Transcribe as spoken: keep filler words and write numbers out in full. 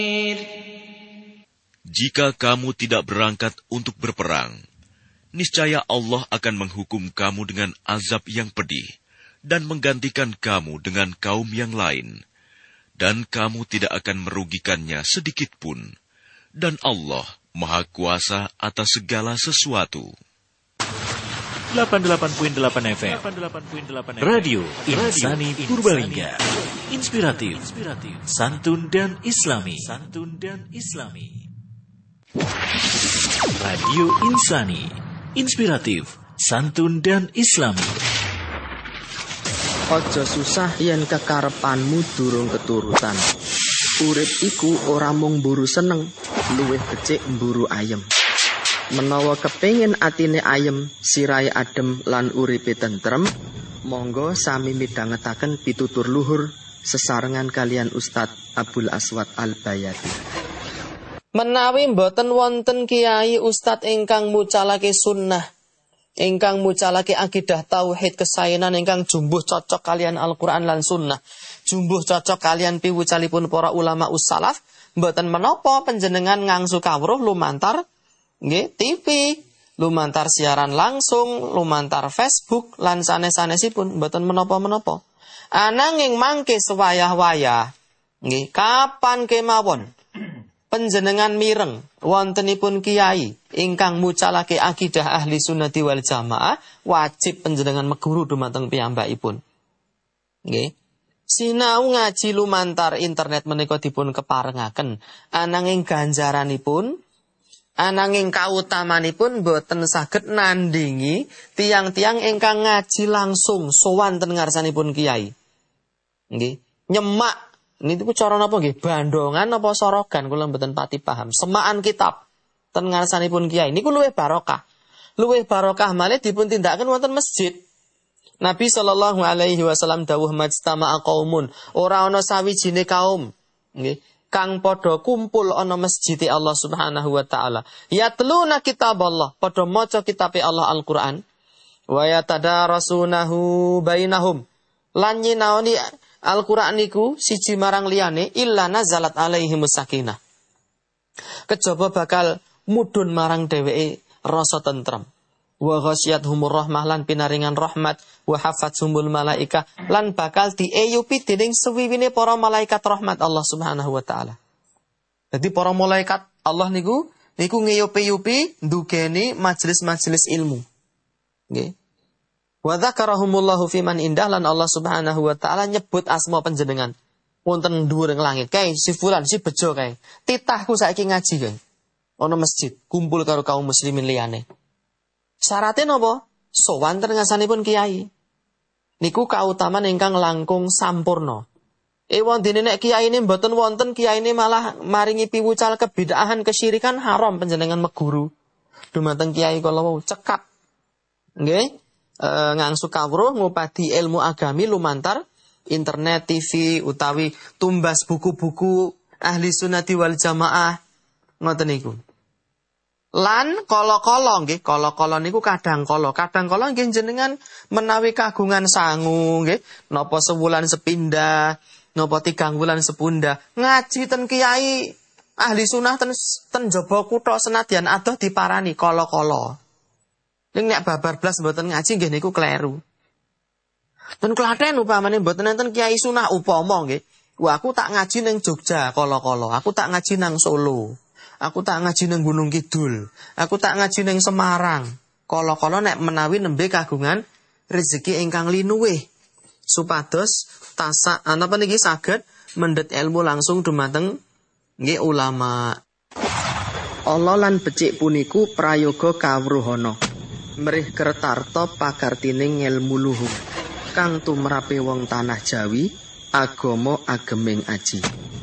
Jika kamu tidak berangkat untuk berperang, niscaya Allah akan menghukum kamu dengan azab yang pedih dan menggantikan kamu dengan kaum yang lain, dan kamu tidak akan merugikannya sedikit pun. Dan Allah Maha Kuasa atas segala sesuatu. delapan puluh delapan koma delapan F M Radio Insani Purbalingga. Inspiratif, santun dan islami. Santun dan islami. Radio Insani, inspiratif, santun dan islami. Aja susah yen kekarepanmu durung keturutan. Urip iku ora mung mburu seneng, luwih becik mburu ayem. Menawa kepengin atine ayem, sirahe adem lan uripe tentrem, monggo sami midhangetaken pitutur luhur sesarengan kalian Ustadz Abdul Aswad Al-Bayati. Menawi mboten wonten kiai ustadz ingkang mucalake sunnah, ingkang mucalake akidah tauhid kesaenan ingkang jumbuh cocok kalian Al-Qur'an lan sunnah, jumbuh cocok kalian piwucalipun para ulama ussalaf, mboten menapa panjenengan ngangsu kawruh lumantar nggih T V, lumantar siaran langsung, lumantar Facebook lan sanes-sanesipun, mboten menapa-menapa. Ananging mangke sewayah-wayah nggih kapan kemawon panjenengan mireng wontenipun kiai ingkang mucalake akidah ahli sunnati wal jamaah, wajib panjenengan meguru dumateng piyambakipun. Nggih. Sinau ngaji lumantar internet menika dipun keparengaken, ananging ganjaranipun, ananging kautamanipun boten saged nandingi tiang-tiang ingkang ngaji langsung sowan ten ngarsanipun kiai. Nggih. Nyemak niku cara napa nggih? Bandongan napa sorogan kula mboten pati paham. Semakan kitab ten ngarsanipun kiai niku luwih barokah. Luwih barokah malih dipun tindakaken wonten masjid. Nabi sallallahu alaihi wasallam dawuh majtama'a qaumun, ora ana sawijine kaum nggih kang padha kumpul ana masjid Allah Subhanahu wa taala. Yatluna kitaballah, padha maca kitabe Allah Al-Qur'an. Wa yatadarasunahu bainahum. Lan nyinaoni Al-Qur'an niku siji marang liyane illa nazalat alaihimus sakinah. Kejaba bakal mudhun marang dheweke rasa tentrem. Wa ghasyiyatuhumur rahmah lan pinaringan rahmat, wa hafathumul malaika lan bakal dieyupi dening sewiwine para malaikat rahmat Allah Subhanahu wa taala. Jadi para malaikat Allah niku niku ngeyupi-yupi ndugeni majelis-majelis ilmu. Nggih. Wa dzakarahumullahu fiman indah lan Allah Subhanahu wa taala nyebut asma panjenengan wonten dhuwuring langit. Kae si fulan si bejo kae. Titahku saiki ngaji kae. Ana masjid kumpul karo kaum muslimin liyane. Syaratnya napa? Sowan ten ngarsanipun kiai. Niku kautaman ingkang langkung sampurna. Ewon dene nek kiyaine mboten wonten, kiyaine malah maringi piwucal kebid'ahan kesyirikan, haram panjenengan meguru. Dumateng kiai kala wau cekap. Nggih? E, ngangsu kawruh ngupadi ilmu agami lumantar internet, T V utawi tumbas buku-buku ahli sunnati wal jamaah ngoten niku. Lan kala-kala nggih, kala-kala niku kadang kala, kadang kala nggih jenengan menawi kagungan sangu nggih, napa sewulan sepindah, napa tigang wulan sepunda, ngaji ten kiai ahli sunnah ten ten jaba kutha senadyan adoh diparani kala-kala. Ning nek babar blas mboten ngaji nggih niku kleru. Ten Klaten upamane mboten enten kiai sunah upama nggih. Wah aku tak ngaji ning Jogja kala-kala, aku tak ngaji nang Solo. Aku tak ngaji nang Gunung Kidul. Aku tak ngaji nang Semarang. Kala-kala nek menawi nembe kagungan rezeki ingkang linuwih supados tasak napa niki saged mendhet ilmu langsung dumateng nggih ulama. Allah lan becik puniku prayoga kawruhana. Mrih kertarta pagartining ngelmu luhur kang tumrape wong tanah Jawi, agama ageming aji.